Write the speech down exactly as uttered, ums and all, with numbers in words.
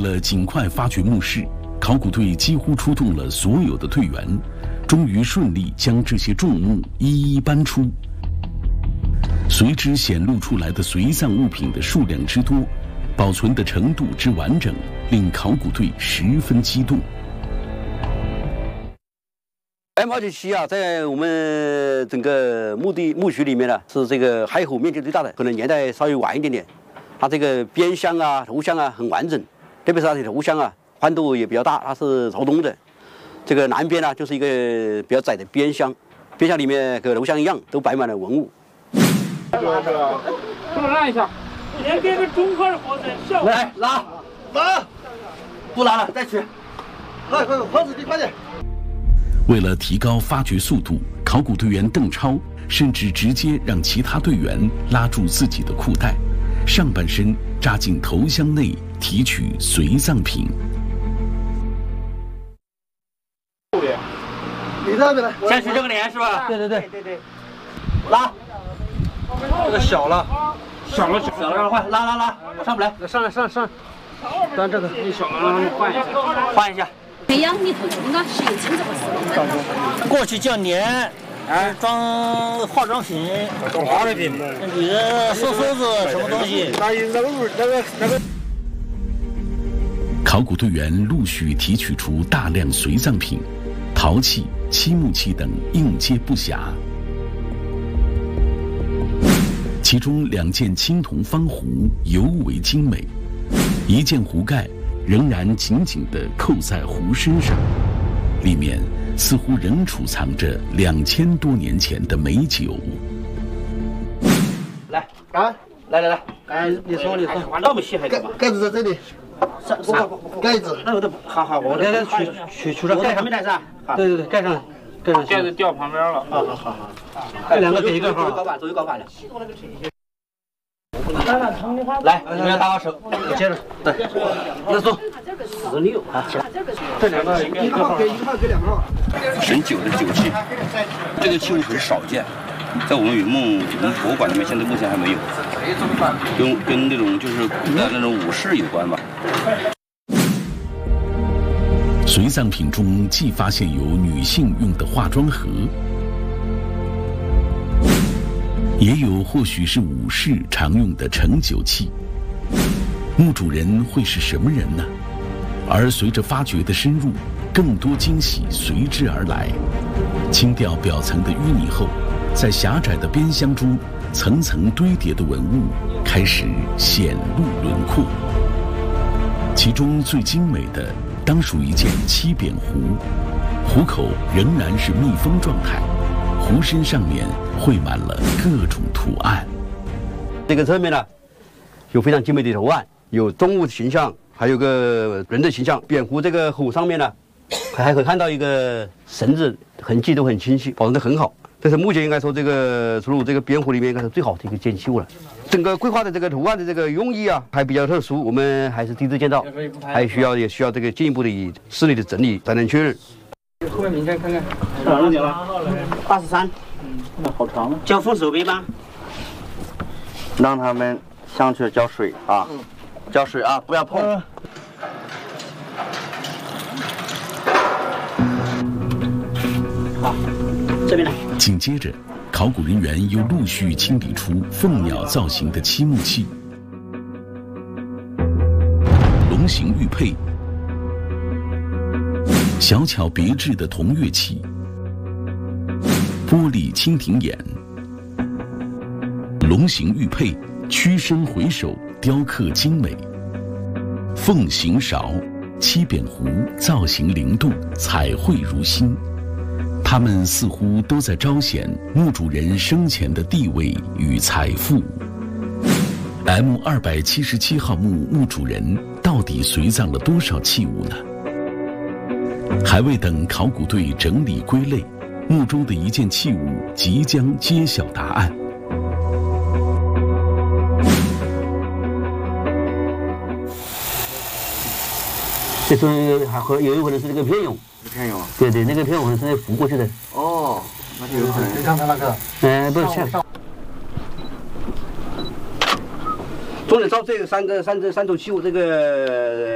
了尽快发掘墓室，考古队几乎出动了所有的队员，终于顺利将这些重墓一一搬出。随之显露出来的随葬物品的数量之多，保存的程度之完整，令考古队十分激动。 M 二七啊，在我们整个墓地墓区里面呢，是这个海口面积最大的，可能年代稍微晚一点点。它这个边箱啊、头箱啊很完整，特别是它的头箱啊，宽度也比较大，它是朝东的。这个南边呢，就是一个比较窄的边箱，边箱里面和头箱一样，都摆满了文物。 这个这个，给我拉一下，连给个中科的活生。 来拉拉，不拉了，再取。快快，黄子弟，快点！ 为了提高发掘速度，考古队员邓超甚至直接让其他队员拉住自己的裤带，上半身扎进头箱内提取随葬品。 你这边来， 先取这个脸是吧？ 对对对对对。 拉， 这个小了， 小了小了，快拉拉拉，上不来， 上来上上，咱这个你小了，让他们换一下， 换一下。 培养里头应该学清这个事。 过去叫年，哎，装化妆品， 装化妆品， 你的收收子什么东西？ 那那个那个那个。 考古队员陆续提取出大量随葬品，陶器、漆木器等应接不暇。其中两件青铜方壶尤为精美，一件壶盖仍然紧紧地扣在壶身上，里面似乎仍储藏着两千多年前的美酒。 来，啊，来来来， 哎，你说你说， 那么细还盖盖子在这里， 上上盖子， 那我都好好，我来来取取取上， 盖上没盖上？ 对对对，盖上，盖上。 盖子掉旁边了。 好好好好，这两个给一个号。 高把，左右高把的。 来，你们要打好手，我接着。对，那走。 十六啊， 这两个一个号给一个号给两个号。 神酒的酒器，这个器物很少见，在我们云梦我们博物馆里面现在目前还没有，跟跟那种就是古代那种武士有关吧。 随葬品中既发现有女性用的化妆盒，也有或许是武士常用的盛酒器。墓主人会是什么人呢？而随着发掘的深入，更多惊喜随之而来。清掉表层的淤泥后，在狭窄的边箱中，层层堆叠的文物开始显露轮廓。其中最精美的当属一件漆扁壶，壶口仍然是密封状态，壶身上面绘满了各种图案。 这个侧面呢，有非常精美的图案，有动物的形象，还有个人的形象。扁壶这个壶上面呢，还可以看到一个绳子痕迹都很清晰，保存得很好。这是目前应该说这个出入这个扁壶里面应该是最好的一个件器物了。整个绘画的这个图案的这个用意啊，还比较特殊，我们还是第一次见到，还需要也需要这个进一步的以视力的整理才能确认。 后面你看看看， 多少点了？八十三。 嗯，那好长了。 交封手背吗？ 让他们上去浇水啊，浇水啊，不要碰。 好，这边来。 紧接着，考古人员又陆续清理出凤鸟造型的漆木器、龙形玉佩、小巧别致的铜乐器、玻璃蜻蜓眼、龙形玉佩屈身回首，雕刻精美；凤形勺、漆扁壶造型灵动，彩绘如新。它们似乎都在彰显墓主人生前的地位与财富。M 二百七十七号墓墓主人到底随葬了多少器物呢？还未等考古队整理归类，墓中的一件器物即将揭晓答案。 这是还和有一可能是这个片俑。 片俑。 对对，那个片俑可能是浮过去的。 哦，那就有可能。 就刚才那个。哎，不是像。重点照这个三个三这三种器物，这个。